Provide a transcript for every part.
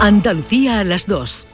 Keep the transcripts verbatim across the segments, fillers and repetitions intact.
Andalucía a las dos.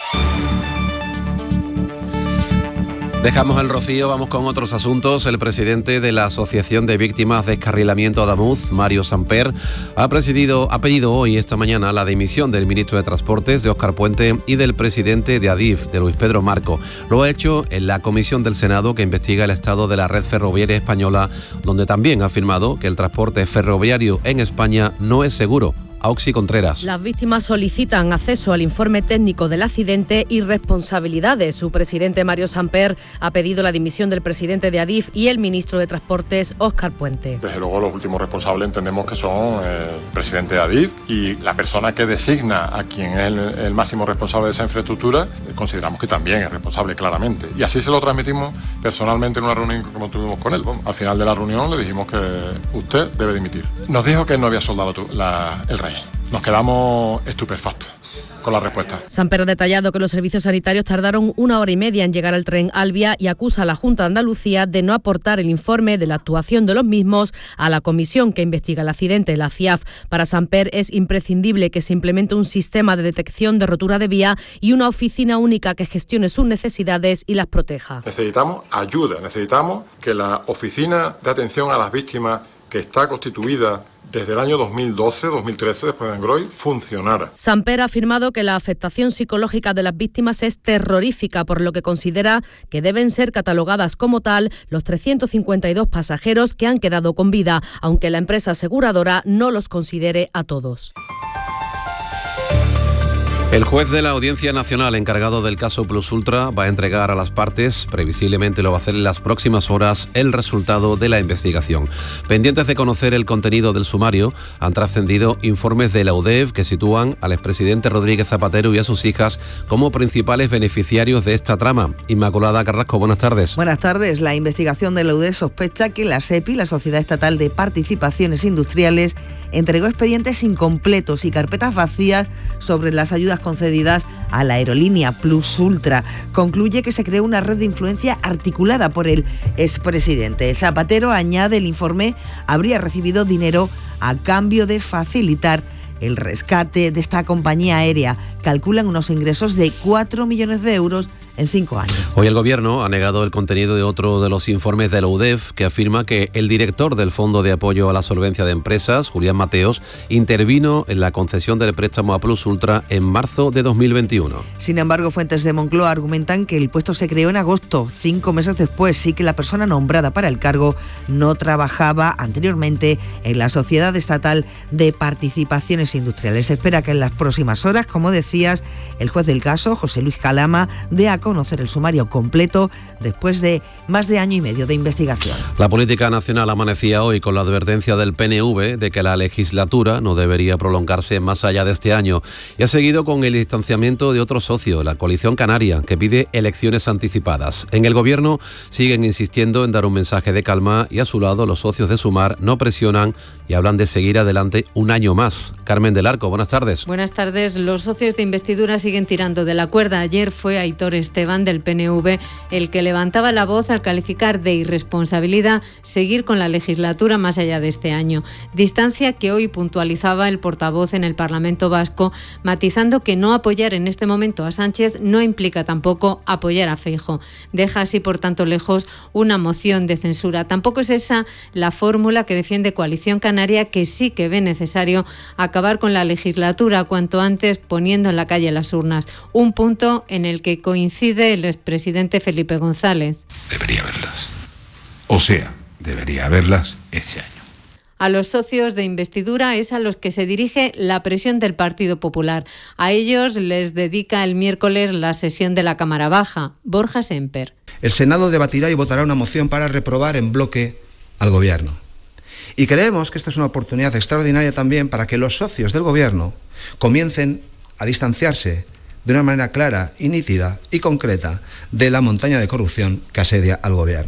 Dejamos el Rocío, vamos con otros asuntos. El presidente de la Asociación de Víctimas de Descarrilamiento Adamuz, Mario Samper, ha, presidido, ha pedido hoy, esta mañana, la dimisión del ministro de Transportes, de Óscar Puente, y del presidente de Adif, de Luis Pedro Marco. Lo ha hecho en la comisión del Senado que investiga el estado de la red ferroviaria española, donde también ha afirmado que el transporte ferroviario en España no es seguro. Auxi Contreras. Las víctimas solicitan acceso al informe técnico del accidente y responsabilidades. Su presidente, Mario Samper, ha pedido la dimisión del presidente de Adif y el ministro de Transportes, Óscar Puente. Desde luego, los últimos responsables entendemos que son el presidente de Adif y la persona que designa a quien es el, el máximo responsable de esa infraestructura, consideramos que también es responsable, claramente. Y así se lo transmitimos personalmente en una reunión como tuvimos con él. Bueno, al final de la reunión le dijimos que usted debe dimitir. Nos dijo que no había soldado la, el rey. Nos quedamos estupefactos con la respuesta. Samper ha detallado que los servicios sanitarios tardaron una hora y media en llegar al tren Albia y acusa a la Junta de Andalucía de no aportar el informe de la actuación de los mismos a la comisión que investiga el accidente, la C I A F. Para Samper es imprescindible que se implemente un sistema de detección de rotura de vía y una oficina única que gestione sus necesidades y las proteja. Necesitamos ayuda, necesitamos que la oficina de atención a las víctimas, que está constituida desde el año dos mil doce, dos mil trece, después de Engroy, funcionara. Samper ha afirmado que la afectación psicológica de las víctimas es terrorífica, por lo que considera que deben ser catalogadas como tal los trescientos cincuenta y dos pasajeros que han quedado con vida, aunque la empresa aseguradora no los considere a todos. El juez de la Audiencia Nacional encargado del caso Plus Ultra va a entregar a las partes, previsiblemente lo va a hacer en las próximas horas, el resultado de la investigación. Pendientes de conocer el contenido del sumario, han trascendido informes de la U D E F que sitúan al expresidente Rodríguez Zapatero y a sus hijas como principales beneficiarios de esta trama. Inmaculada Carrasco, buenas tardes. Buenas tardes. La investigación de la U D E F sospecha que la SEPI, la Sociedad Estatal de Participaciones Industriales, entregó expedientes incompletos y carpetas vacías sobre las ayudas concedidas a la aerolínea Plus Ultra. Concluye que se creó una red de influencia articulada por el expresidente. Zapatero, añade el informe, habría recibido dinero a cambio de facilitar el rescate de esta compañía aérea. Calculan unos ingresos de cuatro millones de euros en cinco años. Hoy el Gobierno ha negado el contenido de otro de los informes de la U D E F que afirma que el director del Fondo de Apoyo a la Solvencia de Empresas, Julián Mateos, intervino en la concesión del préstamo a Plus Ultra en marzo de dos mil veintiuno. Sin embargo, fuentes de Moncloa argumentan que el puesto se creó en agosto, cinco meses después, sí que la persona nombrada para el cargo no trabajaba anteriormente en la Sociedad Estatal de Participaciones Industriales. Se espera que en las próximas horas, como decías, el juez del caso, José Luis Calama, dé a conocer el sumario completo después de más de año y medio de investigación. La política nacional amanecía hoy con la advertencia del P N V de que la legislatura no debería prolongarse más allá de este año y ha seguido con el distanciamiento de otro socio, la coalición canaria, que pide elecciones anticipadas. En el Gobierno siguen insistiendo en dar un mensaje de calma y a su lado los socios de Sumar no presionan y hablan de seguir adelante un año más. Carmen del Arco, buenas tardes. Buenas tardes. Los socios de investidura siguen tirando de la cuerda. Ayer fue Aitor Esteban del P N V el que levantaba la voz al calificar de irresponsabilidad seguir con la legislatura más allá de este año. Distancia que hoy puntualizaba el portavoz en el Parlamento Vasco, matizando que no apoyar en este momento a Sánchez no implica tampoco apoyar a Feijóo. Deja así, por tanto, lejos una moción de censura. Tampoco es esa la fórmula que defiende Coalición Canaria, que sí que ve necesario acabar con la legislatura cuanto antes, poniendo en la calle las urnas. Un punto en el que coincide el expresidente Felipe González. Debería haberlas. O sea, debería haberlas este año. A los socios de investidura es a los que se dirige la presión del Partido Popular. A ellos les dedica el miércoles la sesión de la Cámara Baja. Borja Semper. El Senado debatirá y votará una moción para reprobar en bloque al Gobierno. Y creemos que esta es una oportunidad extraordinaria también para que los socios del Gobierno comiencen a distanciarse de una manera clara y nítida y concreta de la montaña de corrupción que asedia al Gobierno.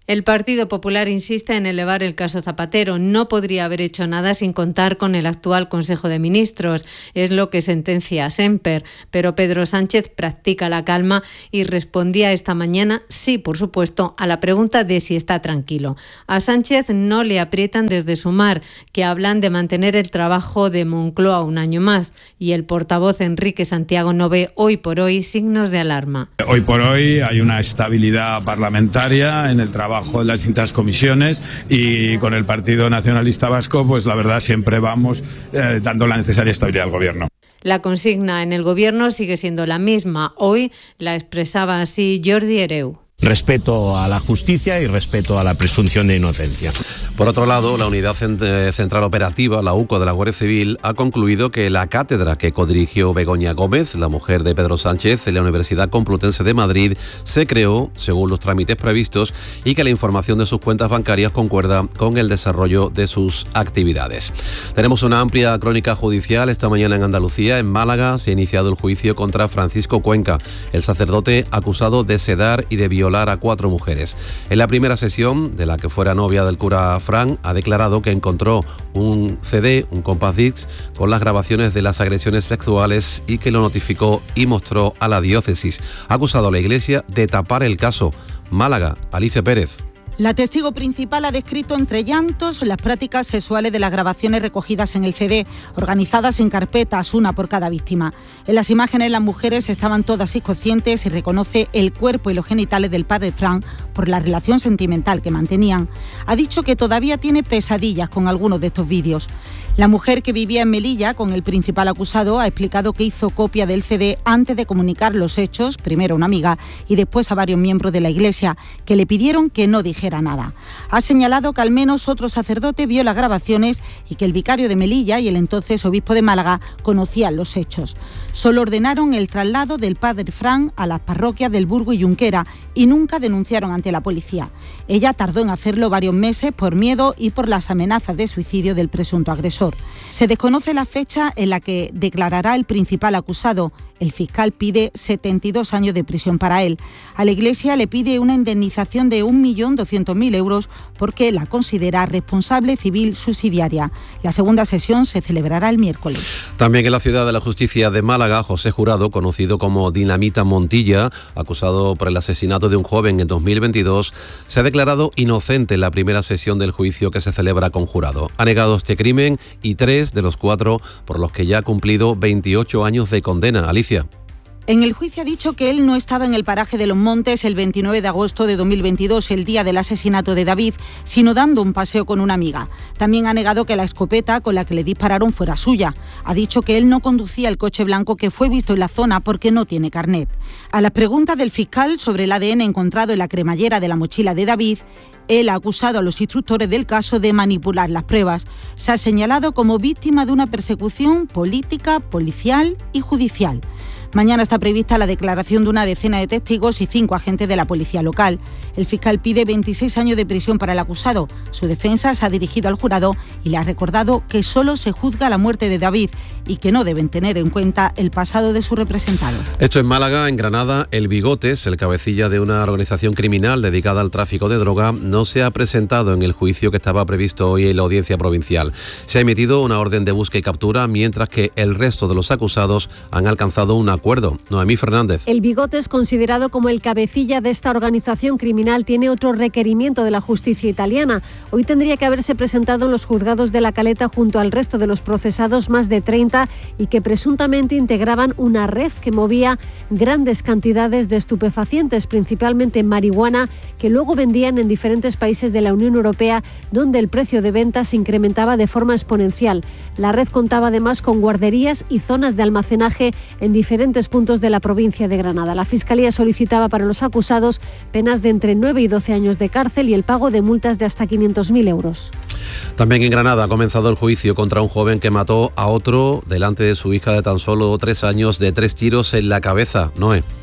El Partido Popular insiste en elevar el caso Zapatero. No podría haber hecho nada sin contar con el actual Consejo de Ministros. Es lo que sentencia Semper. Pero Pedro Sánchez practica la calma y respondía esta mañana, sí, por supuesto, a la pregunta de si está tranquilo. A Sánchez no le aprietan desde Sumar, que hablan de mantener el trabajo de Moncloa un año más. Y el portavoz Enrique Santiago no ve hoy por hoy signos de alarma. Hoy por hoy hay una estabilidad parlamentaria en el trabajo de las distintas comisiones y con el Partido Nacionalista Vasco, pues la verdad siempre vamos eh, dando la necesaria estabilidad al gobierno. La consigna en el gobierno sigue siendo la misma. Hoy la expresaba así Jordi Hereu. Respeto a la justicia y respeto a la presunción de inocencia. Por otro lado, la Unidad Central Operativa, la U C O de la Guardia Civil, ha concluido que la cátedra que codirigió Begoña Gómez, la mujer de Pedro Sánchez, en la Universidad Complutense de Madrid, se creó según los trámites previstos y que la información de sus cuentas bancarias concuerda con el desarrollo de sus actividades. Tenemos una amplia crónica judicial esta mañana en Andalucía. En Málaga se ha iniciado el juicio contra Francisco Cuenca, el sacerdote acusado de sedar y de violar a cuatro mujeres. En la primera sesión, de la que fuera novia del cura Fran, ha declarado que encontró un C D, un compact disc, con las grabaciones de las agresiones sexuales y que lo notificó y mostró a la diócesis. Ha acusado a la Iglesia de tapar el caso. Málaga, Alicia Pérez. La testigo principal ha descrito entre llantos las prácticas sexuales de las grabaciones recogidas en el C D, organizadas en carpetas, una por cada víctima. En las imágenes las mujeres estaban todas inconscientes y reconoce el cuerpo y los genitales del padre Fran por la relación sentimental que mantenían. Ha dicho que todavía tiene pesadillas con algunos de estos vídeos. La mujer que vivía en Melilla con el principal acusado ha explicado que hizo copia del C D antes de comunicar los hechos, primero a una amiga y después a varios miembros de la Iglesia, que le pidieron que no dijera nada. Ha señalado que al menos otro sacerdote vio las grabaciones y que el vicario de Melilla y el entonces obispo de Málaga conocían los hechos. Solo ordenaron el traslado del padre Fran a las parroquias del Burgo y Junquera y nunca denunciaron ante la policía. Ella tardó en hacerlo varios meses por miedo y por las amenazas de suicidio del presunto agresor. Se desconoce la fecha en la que declarará el principal acusado. El fiscal pide setenta y dos años de prisión para él. A la Iglesia le pide una indemnización de un millón doscientos mil euros porque la considera responsable civil subsidiaria. La segunda sesión se celebrará el miércoles. También en la Ciudad de la Justicia de Málaga, José Jurado, conocido como Dinamita Montilla, acusado por el asesinato de un joven en dos mil veintidós, se ha declarado inocente en la primera sesión del juicio que se celebra con jurado. Ha negado este crimen y tres de los cuatro por los que ya ha cumplido veintiocho años de condena. Alicia. En el juicio ha dicho que él no estaba en el paraje de Los Montes el veintinueve de agosto de dos mil veintidós, el día del asesinato de David, sino dando un paseo con una amiga. También ha negado que la escopeta con la que le dispararon fuera suya. Ha dicho que él no conducía el coche blanco que fue visto en la zona porque no tiene carnet. A las preguntas del fiscal sobre el A D N encontrado en la cremallera de la mochila de David, él ha acusado a los instructores del caso de manipular las pruebas. Se ha señalado como víctima de una persecución política, policial y judicial. Mañana está prevista la declaración de una decena de testigos y cinco agentes de la policía local. El fiscal pide veintiséis años de prisión para el acusado. Su defensa se ha dirigido al jurado y le ha recordado que solo se juzga la muerte de David y que no deben tener en cuenta el pasado de su representado. Esto en Málaga. En Granada, el Bigotes, el cabecilla de una organización criminal dedicada al tráfico de droga, no se ha presentado en el juicio que estaba previsto hoy en la audiencia provincial. Se ha emitido una orden de búsqueda y captura, mientras que el resto de los acusados han alcanzado una acuerdo. Noemí Fernández. El Bigotes, considerado como el cabecilla de esta organización criminal, tiene otro requerimiento de la justicia italiana. Hoy tendría que haberse presentado en los juzgados de La Caleta junto al resto de los procesados, más de treinta, y que presuntamente integraban una red que movía grandes cantidades de estupefacientes, principalmente marihuana, que luego vendían en diferentes países de la Unión Europea, donde el precio de venta se incrementaba de forma exponencial. La red contaba además con guarderías y zonas de almacenaje en diferentes puntos de la provincia de Granada. La Fiscalía solicitaba para los acusados penas de entre nueve y doce años de cárcel y el pago de multas de hasta quinientos mil euros. También en Granada ha comenzado el juicio contra un joven que mató a otro delante de su hija de tan solo tres años de tres tiros en la cabeza. Noé.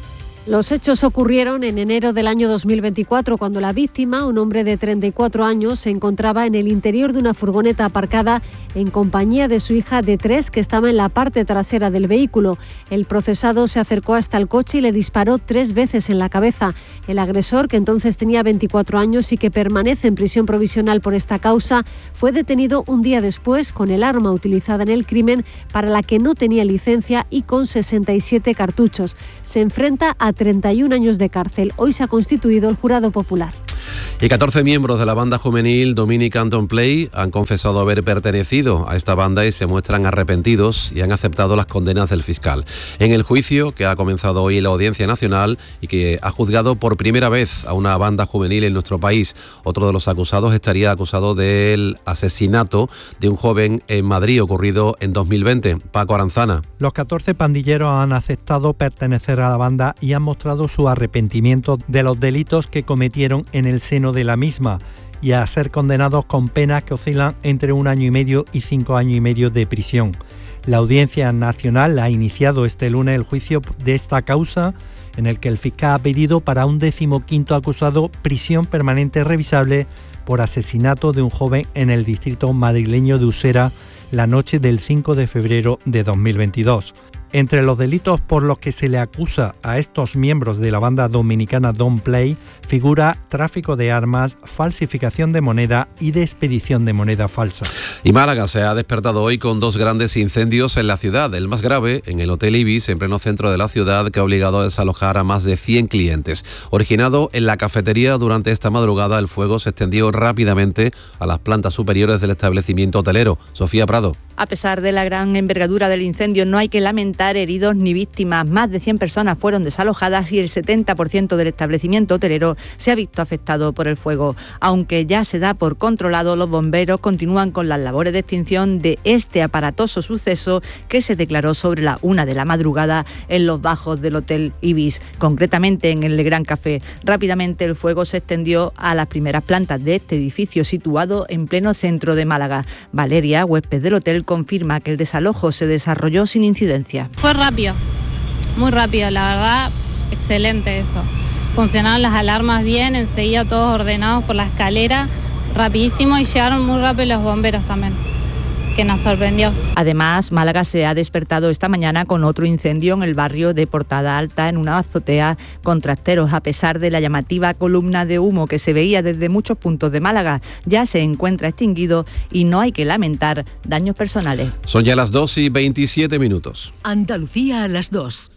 Los hechos ocurrieron en enero del año dos mil veinticuatro, cuando la víctima, un hombre de treinta y cuatro años, se encontraba en el interior de una furgoneta aparcada en compañía de su hija de tres, que estaba en la parte trasera del vehículo. El procesado se acercó hasta el coche y le disparó tres veces en la cabeza. El agresor, que entonces tenía veinticuatro años y que permanece en prisión provisional por esta causa, fue detenido un día después con el arma utilizada en el crimen, para la que no tenía licencia, y con sesenta y siete cartuchos. Se enfrenta a treinta y un años de cárcel. Hoy se ha constituido el jurado popular. Y catorce miembros de la banda juvenil Dominic Anton Play han confesado haber pertenecido a esta banda y se muestran arrepentidos y han aceptado las condenas del fiscal. En el juicio que ha comenzado hoy la Audiencia Nacional y que ha juzgado por primera vez a una banda juvenil en nuestro país, otro de los acusados estaría acusado del asesinato de un joven en Madrid ocurrido en dos mil veinte. Paco Aranzana. Los catorce pandilleros han aceptado pertenecer a la banda y han mostrado su arrepentimiento de los delitos que cometieron en el seno de la misma, y a ser condenados con penas que oscilan entre un año y medio y cinco años y medio de prisión. La Audiencia Nacional ha iniciado este lunes el juicio de esta causa, en el que el fiscal ha pedido para un decimoquinto acusado prisión permanente revisable por asesinato de un joven en el distrito madrileño de Usera la noche del cinco de febrero de dos mil veintidós. Entre los delitos por los que se le acusa a estos miembros de la banda dominicana Don't Play figura tráfico de armas, falsificación de moneda y de expedición de moneda falsa. Y Málaga se ha despertado hoy con dos grandes incendios en la ciudad. El más grave en el Hotel Ibis, en pleno centro de la ciudad, que ha obligado a desalojar a más de cien clientes. Originado en la cafetería durante esta madrugada, el fuego se extendió rápidamente a las plantas superiores del establecimiento hotelero. Sofía Prado. A pesar de la gran envergadura del incendio, no hay que lamentar heridos ni víctimas. Más de cien personas fueron desalojadas y el setenta por ciento del establecimiento hotelero se ha visto afectado por el fuego. Aunque ya se da por controlado, los bomberos continúan con las labores de extinción de este aparatoso suceso que se declaró sobre la una de la madrugada en los bajos del Hotel Ibis, concretamente en el Gran Café. Rápidamente el fuego se extendió a las primeras plantas de este edificio situado en pleno centro de Málaga. Valeria, huésped del hotel, confirma que el desalojo se desarrolló sin incidencia. Fue rápido, muy rápido, la verdad, excelente eso. Funcionaron las alarmas bien, enseguida todos ordenados por la escalera, rapidísimo, y llegaron muy rápido los bomberos también, que nos sorprendió. Además, Málaga se ha despertado esta mañana con otro incendio en el barrio de Portada Alta, en una azotea con trasteros. A pesar de la llamativa columna de humo que se veía desde muchos puntos de Málaga, ya se encuentra extinguido y no hay que lamentar daños personales. Son ya las dos y veintisiete minutos. Andalucía a las dos.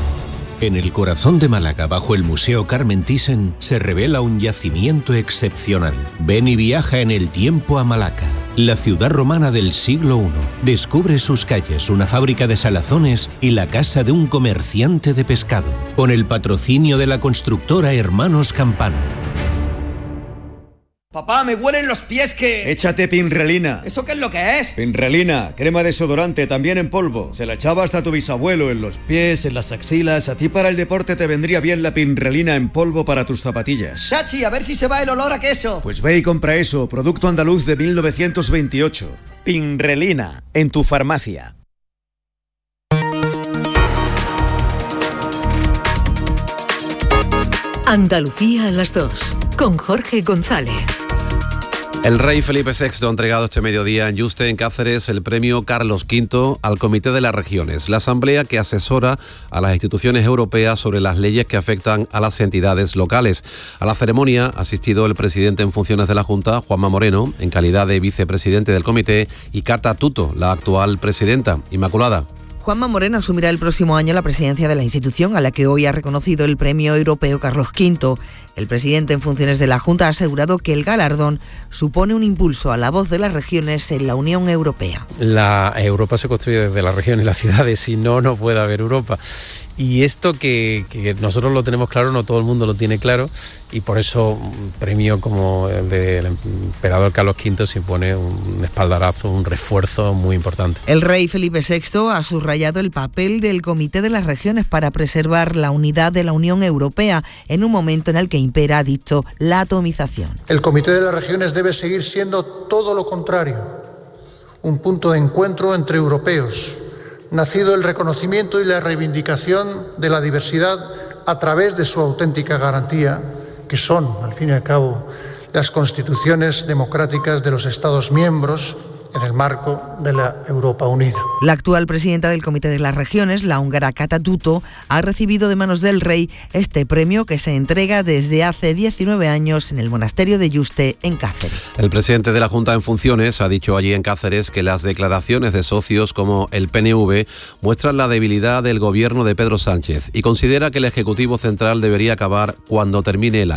En el corazón de Málaga, bajo el Museo Carmen Thyssen, se revela un yacimiento excepcional. Ven y viaja en el tiempo a Malaca, la ciudad romana del siglo primero. Descubre sus calles, una fábrica de salazones y la casa de un comerciante de pescado, con el patrocinio de la constructora Hermanos Campano. Papá, me huelen los pies que... Échate Pinrelina. ¿Eso qué es lo que es? Pinrelina, crema desodorante, también en polvo. Se la echaba hasta tu bisabuelo, en los pies, en las axilas. A ti para el deporte te vendría bien la Pinrelina en polvo para tus zapatillas. Chachi, a ver si se va el olor a queso. Pues ve y compra eso, producto andaluz de mil novecientos veintiocho. Pinrelina, en tu farmacia. Andalucía a las dos, con Jorge González. El rey Felipe sexto ha entregado este mediodía en Yuste, en Cáceres, el premio Carlos quinto al Comité de las Regiones, la asamblea que asesora a las instituciones europeas sobre las leyes que afectan a las entidades locales. A la ceremonia ha asistido el presidente en funciones de la Junta, Juanma Moreno, en calidad de vicepresidente del comité, y Cata Tuto, la actual presidenta. Inmaculada. Juanma Moreno asumirá el próximo año la presidencia de la institución, a la que hoy ha reconocido el premio europeo Carlos quinto. El presidente en funciones de la Junta ha asegurado que el galardón supone un impulso a la voz de las regiones en la Unión Europea. La Europa se construye desde las regiones y las ciudades, si no, no puede haber Europa. Y esto que, que nosotros lo tenemos claro, no todo el mundo lo tiene claro, y por eso un premio como el del emperador Carlos quinto supone un espaldarazo, un refuerzo muy importante. El rey Felipe sexto ha subrayado el papel del Comité de las Regiones para preservar la unidad de la Unión Europea en un momento en el que impera, ha dicho, la atomización. El Comité de las Regiones debe seguir siendo todo lo contrario, un punto de encuentro entre europeos, nacido el reconocimiento y la reivindicación de la diversidad a través de su auténtica garantía, que son, al fin y al cabo, las constituciones democráticas de los Estados miembros en el marco de la Europa unida. La actual presidenta del Comité de las Regiones, la húngara Kata Tutto, ha recibido de manos del rey este premio que se entrega desde hace diecinueve años en el monasterio de Yuste, en Cáceres. El presidente de la Junta en funciones ha dicho allí en Cáceres que las declaraciones de socios como el P N V muestran la debilidad del gobierno de Pedro Sánchez y considera que el Ejecutivo Central debería acabar cuando termine el año.